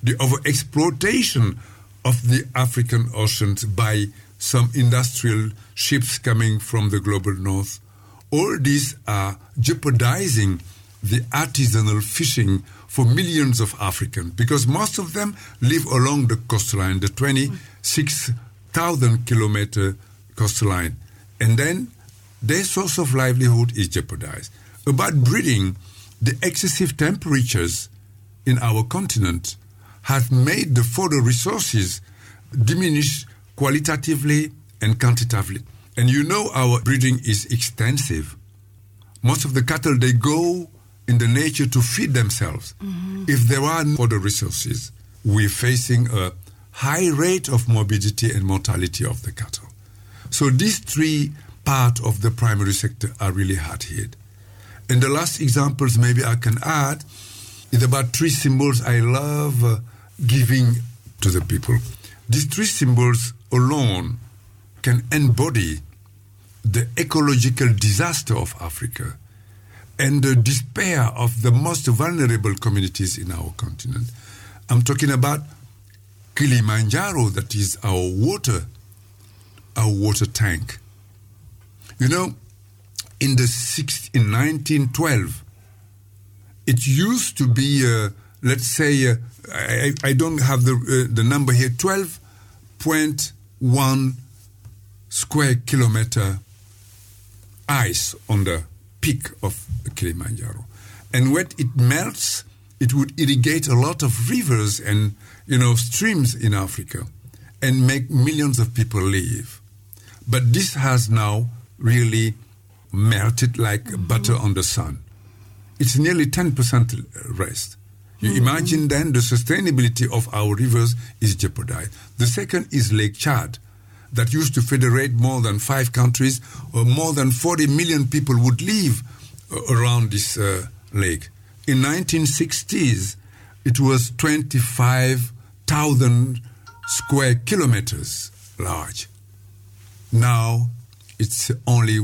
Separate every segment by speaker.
Speaker 1: the overexploitation of the African oceans by some industrial ships coming from the global north. All these are jeopardizing the artisanal fishing for millions of Africans, because most of them live along the coastline, the 26,000 kilometer coastline. And then their source of livelihood is jeopardized. About breeding, the excessive temperatures in our continent have made the fodder resources diminish qualitatively and quantitatively. And you know our breeding is extensive. Most of the cattle, they go in the nature to feed themselves. Mm-hmm. If there are no fodder resources, we're facing a high rate of morbidity and mortality of the cattle. So these three parts of the primary sector are really hard hit. And the last examples maybe I can add is about three symbols I love giving to the people. These three symbols alone can embody the ecological disaster of Africa and the despair of the most vulnerable communities in our continent. I'm talking about Kilimanjaro, that is our water tank. You know, in 1912, it used to be, let's say, I don't have the number here, 12.1 square kilometer ice on the peak of Kilimanjaro. And when it melts, it would irrigate a lot of rivers and, streams in Africa and make millions of people live. But this has now really melted like butter on the sun. It's nearly 10% rest. You imagine then the sustainability of our rivers is jeopardized. The second is Lake Chad, that used to federate more than 5 countries, or more than 40 million people would live around this lake. In 1960s, it was 25,000 square kilometers large. Now, it's only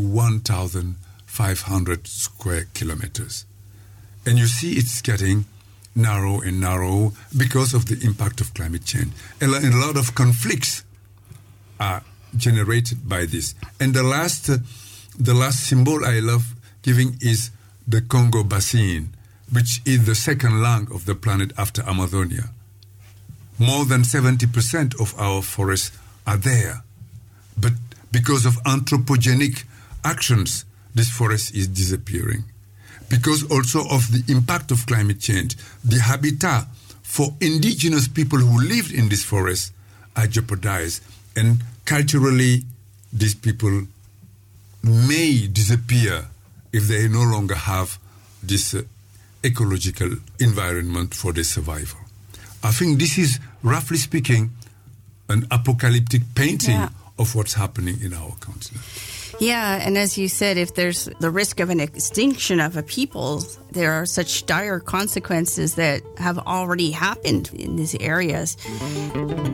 Speaker 1: 1,500 square kilometers. And you see it's getting narrow and narrow because of the impact of climate change. And a lot of conflicts are generated by this. And the last symbol I love giving is the Congo Basin, which is the second lung of the planet after Amazonia. More than 70% of our forests are there. But because of anthropogenic actions, this forest is disappearing. Because also of the impact of climate change, the habitat for indigenous people who lived in this forest are jeopardized. And culturally, these people may disappear if they no longer have this ecological environment for their survival. I think this is, roughly speaking, an apocalyptic painting of what's happening in our continent.
Speaker 2: Yeah, and as you said, if there's the risk of an extinction of a people, there are such dire consequences that have already happened in these areas.